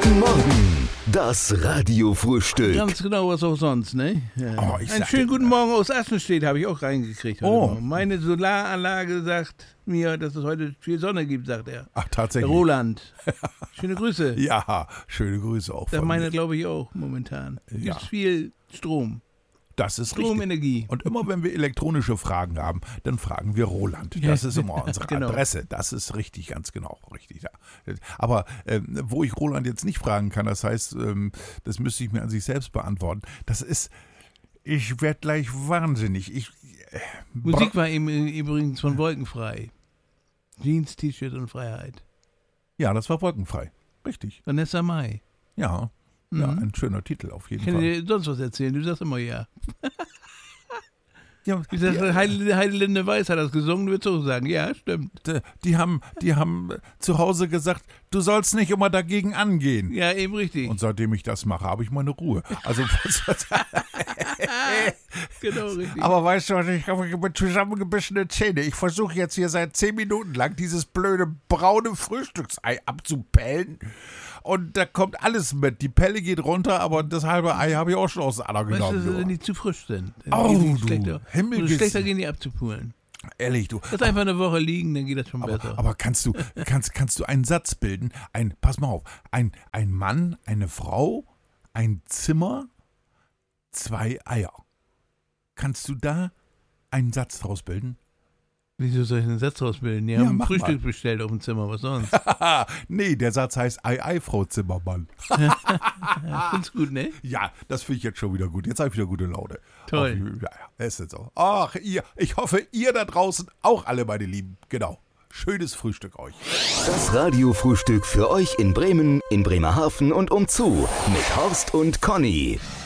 Guten Morgen, das Radiofrühstück. Ganz genau, was auch sonst, ne? Ja. Einen schönen guten Morgen aus Assenstedt habe ich auch reingekriegt heute Morgen. Meine Solaranlage sagt mir, dass es heute viel Sonne gibt, sagt er. Ach, tatsächlich. Der Roland. Schöne Grüße. Ja, schöne Grüße auch Das von meine, mir. glaube ich, auch momentan. Es Ja. gibt viel Strom. Das ist richtig. Stromenergie. Und immer wenn wir elektronische Fragen haben, dann fragen wir Roland. Ja. Das ist immer unsere Genau. Adresse. Das ist richtig, ganz genau richtig. Ja. Aber wo ich Roland jetzt nicht fragen kann, das heißt, das müsste ich mir an sich selbst beantworten. Das ist, ich werde gleich wahnsinnig. Musik war eben übrigens von Wolkenfrei. Jeans, T-Shirt und Freiheit. Ja, das war wolkenfrei. Richtig. Vanessa Mai. Ja. Ja, ein schöner Titel auf jeden Ich kann Fall. dir sonst was erzählen, du sagst immer ja. Ja, Ich sag, Heidelinde Weiß hat das gesungen, du würdest auch sagen, ja, stimmt. die haben zu Hause gesagt, du sollst nicht immer dagegen angehen. Ja, eben richtig. Und seitdem ich das mache, habe ich meine Ruhe. Also, Genau, richtig. aber weißt du was, ich habe mit zusammengebissene Zähne. Ich versuche jetzt hier seit 10 Minuten lang dieses blöde braune Frühstücksei abzupellen. Und da kommt alles mit. Die Pelle geht runter, aber das halbe Ei habe ich auch schon aus der Ader Weißt du, genommen. wenn die zu frisch sind, dann Oh, gehen die du schlechter. Himmel Umso schlechter gehen die abzupulen. Ehrlich, du. Lass einfach eine Woche liegen, dann geht das schon besser. Aber kannst du einen Satz bilden? Pass mal auf, ein Mann, eine Frau, ein Zimmer, 2 Eier. Kannst du da einen Satz draus bilden? Wieso soll ich einen Satz rausbilden? Die Ja, haben ein mach Frühstück mal. bestellt auf dem Zimmer, was sonst? Nee, der Satz heißt Ei, Frau Zimmermann. Ja, find's gut, ne? Ja, das finde ich jetzt schon wieder gut. Jetzt habe ich wieder gute Laune. Toll. Ja, ist jetzt so. Ach, ich hoffe, ihr da draußen auch alle, meine Lieben. Genau. Schönes Frühstück euch. Das Radiofrühstück für euch in Bremen, in Bremerhaven und umzu mit Horst und Conny.